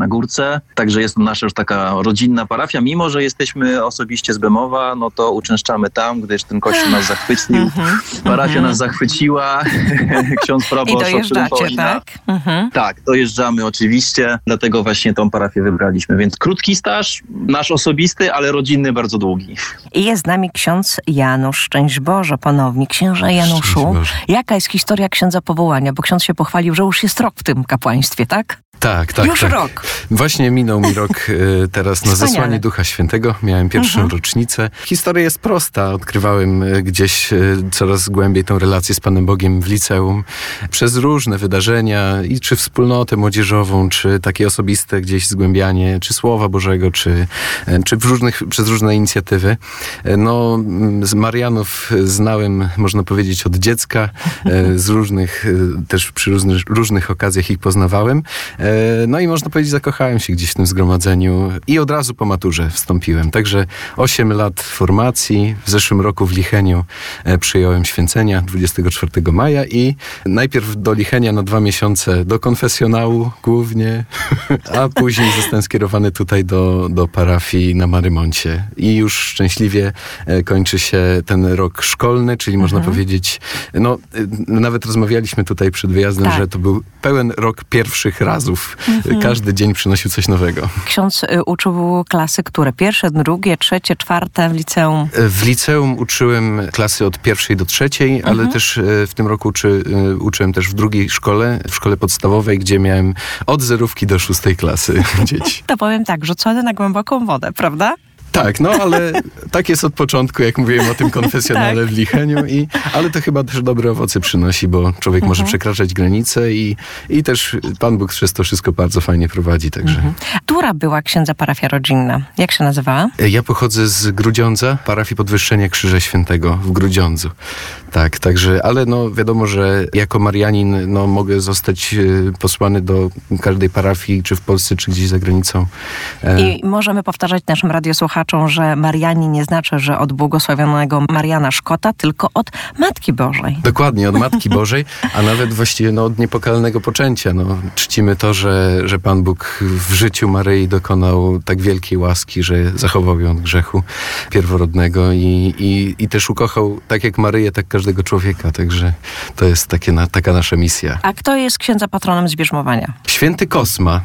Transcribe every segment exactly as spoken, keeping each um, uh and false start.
na Górce, także jest to nasza już taka rodzinna parafia. Mimo że jesteśmy osobiście z Bemowa, no to uczęszczamy tam, gdyż ten kościół nas zachwycił, parafia nas zachwyciła, ksiądz proboszcz, o którym wspomina. Tak? Mhm. Tak, dojeżdżamy oczywiście, dlatego właśnie tą parafię wybraliśmy. Więc krótki staż, nasz osobisty, ale rodzinny bardzo długi. I jest z nami ksiądz Janusz. Szczęść Boże ponownie. Księże Januszu, jaka jest historia księdza powołania? Bo ksiądz się pochwalił, że już jest rok w tym kapłaństwie, tak? Tak, tak. Już tak. rok. Właśnie minął mi rok y, teraz na Wspaniale. zesłanie Ducha Świętego. Miałem pierwszą Mhm. rocznicę. Historia jest prosta. Odkrywałem y, gdzieś y, coraz głębiej tę relację z Panem Bogiem w liceum. Przez różne wydarzenia, i czy wspólnotę młodzieżową, czy takie osobiste gdzieś zgłębianie, czy Słowa Bożego, czy, y, czy w różnych, przez różne inicjatywy. Y, no, z Marianów znałem, można powiedzieć, od dziecka. Y, z różnych, y, też przy różnych, różnych okazjach ich poznawałem. No i można powiedzieć, zakochałem się gdzieś w tym zgromadzeniu i od razu po maturze wstąpiłem. Także osiem lat formacji. W zeszłym roku w Licheniu przyjąłem święcenia dwudziestego czwartego maja i najpierw do Lichenia na dwa miesiące do konfesjonału głównie, a później zostałem skierowany tutaj do, do parafii na Marymoncie. I już szczęśliwie kończy się ten rok szkolny, czyli można mhm. powiedzieć, no nawet rozmawialiśmy tutaj przed wyjazdem, tak. że to był pełen rok pierwszych razów. Mhm. Każdy dzień przynosił coś nowego. Ksiądz y, uczył klasy które? Pierwsze, drugie, trzecie, czwarte w liceum? W liceum uczyłem klasy od pierwszej do trzeciej, mhm. ale też y, w tym roku uczy, y, uczyłem też w drugiej szkole, w szkole podstawowej, gdzie miałem od zerówki do szóstej klasy dzieci. To powiem tak, rzucone na głęboką wodę, prawda? Tak, no ale tak jest od początku, jak mówiłem o tym konfesjonale tak. w Licheniu, i, ale to chyba też dobre owoce przynosi, bo człowiek mhm. może przekraczać granice i, i też Pan Bóg przez to wszystko bardzo fajnie prowadzi. Także. Mhm. Która była księdza parafia rodzinna? Jak się nazywała? Ja pochodzę z Grudziądza, parafii Podwyższenia Krzyża Świętego w Grudziądzu. Tak, także, ale no wiadomo, że jako Marianin no, mogę zostać y, posłany do każdej parafii, czy w Polsce, czy gdzieś za granicą. E... I możemy powtarzać naszym radiosłuchaczom, że Marianin nie znaczy, że od błogosławionego Mariana Szkota, tylko od Matki Bożej. Dokładnie, od Matki Bożej, a nawet właściwie no, od niepokalnego poczęcia. No, czcimy to, że, że Pan Bóg w życiu Maryi dokonał tak wielkiej łaski, że zachował ją od grzechu pierworodnego i, i, i też ukochał tak jak Maryję, tak każdego człowieka. Także to jest takie, na, taka nasza misja. A kto jest księdza patronem zbierzmowania? Święty Kosma.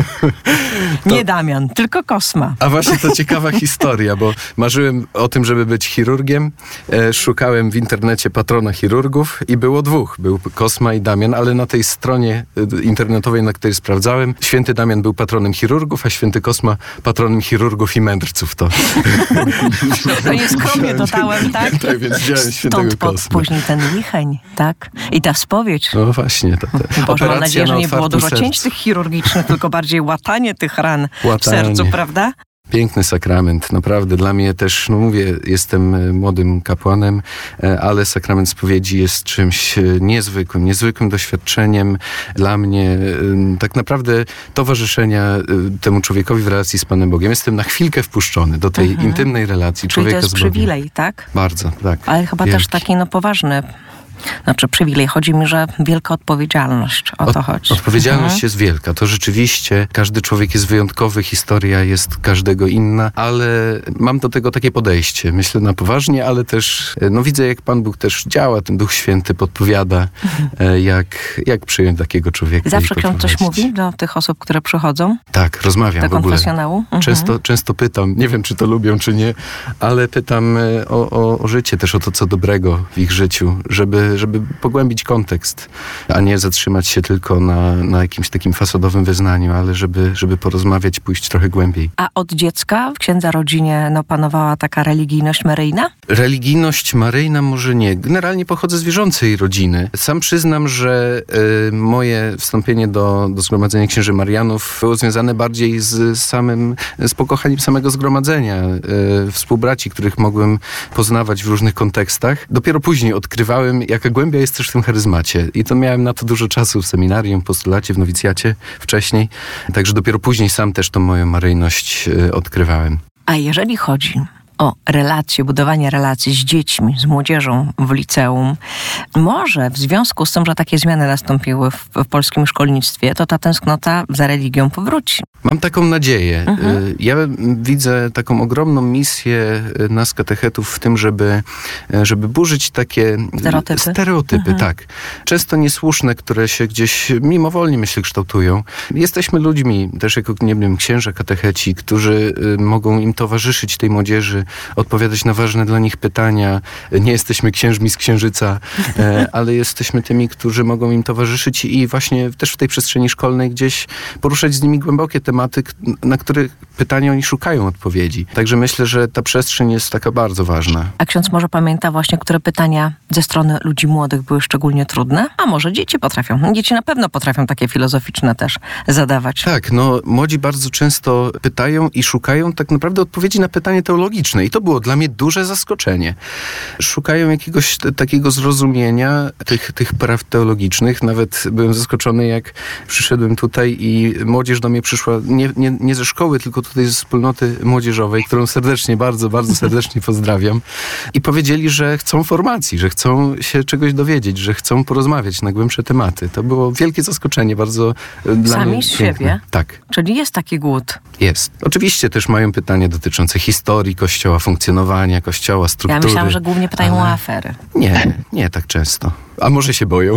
To... Nie Damian, tylko Kosma. A właśnie to ciekawa historia, bo marzyłem o tym, żeby być chirurgiem. E, szukałem w internecie patrona chirurgów i było dwóch. Był Kosma i Damian, ale na tej stronie internetowej, na której sprawdzałem, święty Damian był patronem chirurgów, a święty Kosma patronem chirurgów i mędrców. To, to nieskromnie dodałem, tak? Tak, więc wziąłem świętego Stąd Kosma. później ten Licheń, tak? I ta spowiedź. No właśnie. To, to. Boże, mam nadzieję, że nie było dużo sercu. cięć tych chirurgicznych, tylko bardziej łatanie tych ran Łatanie. w sercu, prawda? Piękny sakrament, naprawdę. Dla mnie też, no mówię, jestem młodym kapłanem, ale sakrament spowiedzi jest czymś niezwykłym, niezwykłym doświadczeniem dla mnie, tak naprawdę towarzyszenia temu człowiekowi w relacji z Panem Bogiem. Jestem na chwilkę wpuszczony do tej mhm. intymnej relacji Czyli człowieka to jest z Bogiem. przywilej, tak? Bardzo, tak. Ale chyba Wielki. też taki no poważny. Znaczy przywilej. Chodzi mi, że wielka odpowiedzialność. O, o to chodzi. Odpowiedzialność mhm. jest wielka. To rzeczywiście każdy człowiek jest wyjątkowy, historia jest każdego inna, ale mam do tego takie podejście. Myślę na poważnie, ale też no widzę, jak Pan Bóg też działa, ten Duch Święty podpowiada, mhm. jak, jak przyjąć takiego człowieka. Zawsze ksiądz coś mówi do tych osób, które przychodzą? Tak, rozmawiam do w ogóle. konfesjonału? Mhm. Często, często pytam, nie wiem, czy to lubią, czy nie, ale pytam o, o, o życie, też o to, co dobrego w ich życiu, żeby żeby pogłębić kontekst, a nie zatrzymać się tylko na, na jakimś takim fasadowym wyznaniu, ale żeby, żeby porozmawiać, pójść trochę głębiej. A od dziecka w księdza rodzinie no, panowała taka religijność maryjna? Religijność maryjna może nie. Generalnie pochodzę z wierzącej rodziny. Sam przyznam, że y, moje wstąpienie do, do Zgromadzenia Księży Marianów było związane bardziej z samym, z pokochaniem samego zgromadzenia. Y, współbraci, których mogłem poznawać w różnych kontekstach. Dopiero później odkrywałem, jaka głębia jest też w tym charyzmacie. I to miałem na to dużo czasu w seminarium, postulacie, w nowicjacie wcześniej. Także dopiero później sam też tą moją maryjność y, odkrywałem. A jeżeli chodzi o relacje, budowanie relacji z dziećmi, z młodzieżą w liceum. Może w związku z tym, że takie zmiany nastąpiły w, w polskim szkolnictwie, to ta tęsknota za religią powróci. Mam taką nadzieję. Mhm. Ja widzę taką ogromną misję nas katechetów w tym, żeby, żeby burzyć takie stereotypy, stereotypy mhm. tak. Często niesłuszne, które się gdzieś mimowolnie, myślę, kształtują. Jesteśmy ludźmi, też jako, nie wiem, księża katecheci, którzy mogą im towarzyszyć tej młodzieży, odpowiadać na ważne dla nich pytania. Nie jesteśmy księżmi z Księżyca, ale jesteśmy tymi, którzy mogą im towarzyszyć i właśnie też w tej przestrzeni szkolnej gdzieś poruszać z nimi głębokie tematy, na które pytania oni szukają odpowiedzi. Także myślę, że ta przestrzeń jest taka bardzo ważna. A ksiądz może pamięta właśnie, które pytania ze strony ludzi młodych były szczególnie trudne? A może dzieci potrafią? Dzieci na pewno potrafią takie filozoficzne też zadawać. Tak, no młodzi bardzo często pytają i szukają tak naprawdę odpowiedzi na pytanie teologiczne. I to było dla mnie duże zaskoczenie. Szukają jakiegoś t- takiego zrozumienia tych, tych praw teologicznych. Nawet byłem zaskoczony, jak przyszedłem tutaj i młodzież do mnie przyszła nie, nie, nie ze szkoły, tylko tutaj ze wspólnoty młodzieżowej, którą serdecznie, bardzo, bardzo serdecznie pozdrawiam. I powiedzieli, że chcą formacji, że chcą się czegoś dowiedzieć, że chcą porozmawiać na głębsze tematy. To było wielkie zaskoczenie, bardzo dla Sami mnie z piękne. siebie? Tak. Czyli jest taki głód. Jest. Oczywiście też mają pytania dotyczące historii Kościoła, funkcjonowania Kościoła, struktury. Ja myślałam, że głównie pytają ale... o afery. Nie, nie tak często. A może się boją.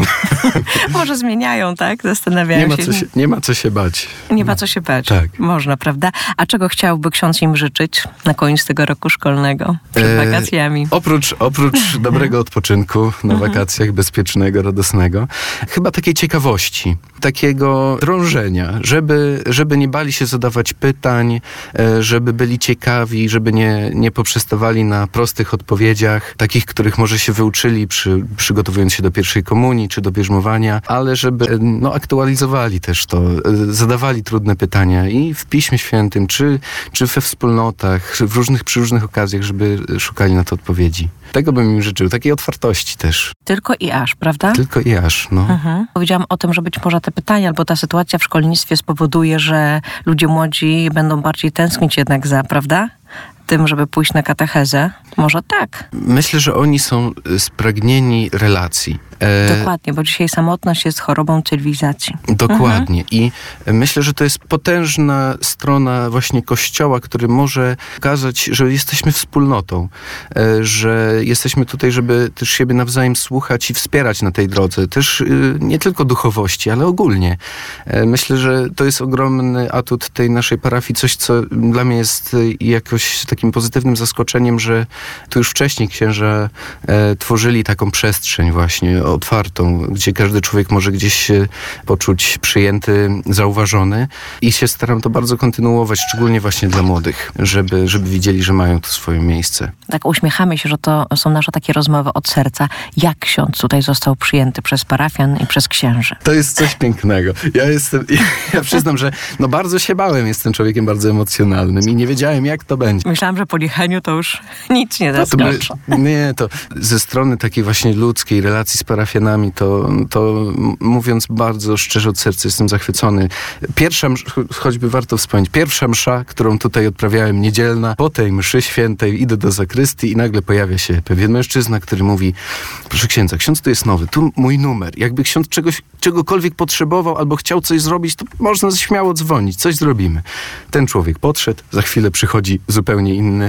Może zmieniają, tak? Zastanawiają Nie ma się. co się, nie ma co się bać. Nie ma co się bać. Tak. Można, prawda? A czego chciałby ksiądz im życzyć na koniec tego roku szkolnego? Przed E, wakacjami. Oprócz, oprócz dobrego odpoczynku na wakacjach, bezpiecznego, radosnego, chyba takiej ciekawości, takiego drążenia, żeby, żeby nie bali się zadawać pytań, e, żeby byli ciekawi, żeby nie, nie poprzestawali na prostych odpowiedziach, takich, których może się wyuczyli przy, przygotowując się do pierwszej komunii czy do bierzmowania, ale żeby no, aktualizowali też to, zadawali trudne pytania i w Piśmie Świętym, czy, czy we wspólnotach, w różnych, przy różnych okazjach, żeby szukali na to odpowiedzi. Tego bym im życzył, takiej otwartości też. Tylko i aż, prawda? Tylko i aż, no. Mhm. Powiedziałam o tym, że być może te pytania albo ta sytuacja w szkolnictwie spowoduje, że ludzie młodzi będą bardziej tęsknić jednak za, prawda? Tym, żeby pójść na katechezę. Może tak. Myślę, że oni są spragnieni relacji. E, Dokładnie, bo dzisiaj samotność jest chorobą cywilizacji. Dokładnie. Mhm. I myślę, że to jest potężna strona właśnie Kościoła, który może pokazać, że jesteśmy wspólnotą, e, że jesteśmy tutaj, żeby też siebie nawzajem słuchać i wspierać na tej drodze. Też e, nie tylko duchowości, ale ogólnie. E, myślę, że to jest ogromny atut tej naszej parafii, coś, co dla mnie jest e, jakoś takim pozytywnym zaskoczeniem, że tu już wcześniej księża e, tworzyli taką przestrzeń właśnie otwartą, gdzie każdy człowiek może gdzieś się poczuć przyjęty, zauważony i się staram to bardzo kontynuować, szczególnie właśnie dla młodych, żeby, żeby widzieli, że mają tu swoje miejsce. Tak uśmiechamy się, że to są nasze takie rozmowy od serca. Jak ksiądz tutaj został przyjęty przez parafian i przez księży? To jest coś pięknego. Ja jestem, ja, ja przyznam, że no bardzo się bałem, jestem człowiekiem bardzo emocjonalnym i nie wiedziałem, jak to będzie. Myślałam, że po jechaniu to już nic nie No to by, zaskoczy. nie, to ze strony takiej właśnie ludzkiej relacji z parafianami, to, to mówiąc bardzo szczerze od serca, jestem zachwycony. Pierwsza, choćby warto wspomnieć, pierwsza msza, którą tutaj odprawiałem, niedzielna, po tej mszy świętej idę do zakrystii i nagle pojawia się pewien mężczyzna, który mówi: proszę księdza, ksiądz tu jest nowy, tu mój numer. Jakby ksiądz czegoś, czegokolwiek potrzebował albo chciał coś zrobić, to można śmiało dzwonić, coś zrobimy. Ten człowiek podszedł, za chwilę przychodzi zupełnie inny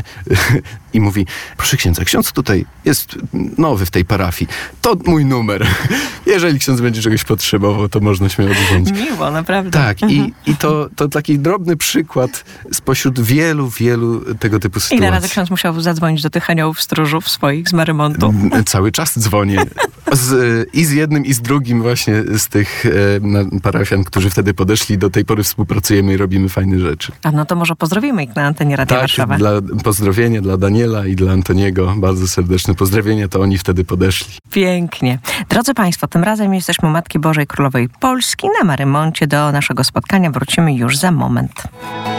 i mówi: proszę księdza, ksiądz tutaj jest nowy w tej parafii, to mój numer. Jeżeli ksiądz będzie czegoś potrzebował, to można śmiało dzwonić. Miło, naprawdę. Tak, Mhm. i, i to, to taki drobny przykład spośród wielu, wielu tego typu sytuacji. Ile razy ksiądz musiał zadzwonić do tych aniołów stróżów swoich z Marymontu? Cały czas dzwonię. Z, I z jednym, i z drugim właśnie z tych e, parafian, którzy wtedy podeszli. Do tej pory współpracujemy i robimy fajne rzeczy. A no to może pozdrowimy ich na antenie Radia Tak, Warszawa. dla, pozdrowienia dla Daniela i dla Antoniego. Bardzo serdeczne pozdrowienia, to oni wtedy podeszli. Pięknie. Drodzy Państwo, tym razem jesteśmy u Matki Bożej Królowej Polski na Marymoncie. Do naszego spotkania wrócimy już za moment.